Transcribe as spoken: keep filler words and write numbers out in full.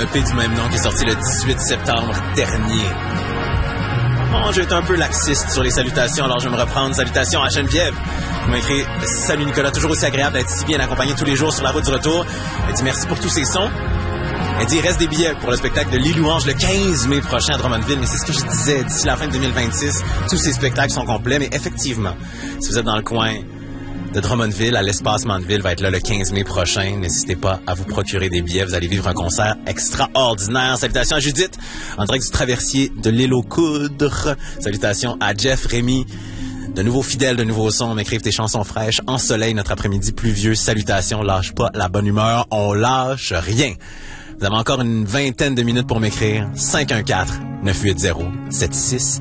E P du même nom qui est sorti le dix-huit septembre dernier. Bon, j'ai été un peu laxiste sur les salutations, alors je vais me reprendre. Salutations à Geneviève, qui m'a écrit « Salut Nicolas, toujours aussi agréable d'être si bien accompagné tous les jours sur la route du retour. » Elle dit « Merci pour tous ces sons. » Elle dit « Il reste des billets pour le spectacle de Les Louanges le quinze mai prochain à Drummondville. » Mais c'est ce que je disais, d'ici la fin de deux mille vingt-six, tous ces spectacles sont complets. Mais effectivement, si vous êtes dans le coin de Drummondville, à l'Espace Mandeville, va être là le quinze mai prochain. N'hésitez pas à vous procurer des billets. Vous allez vivre un concert extraordinaire. Salutations à Judith, en direct du traversier de l'île aux Coudres. Salutations à Jeff, Rémi, de nouveaux fidèles, de nouveaux sons. M'écrivent tes chansons fraîches. En soleil, notre après-midi pluvieux. Salutations, lâche pas la bonne humeur. On lâche rien. Vous avez encore une vingtaine de minutes pour m'écrire. cinq un quatre, neuf huit zéro, sept six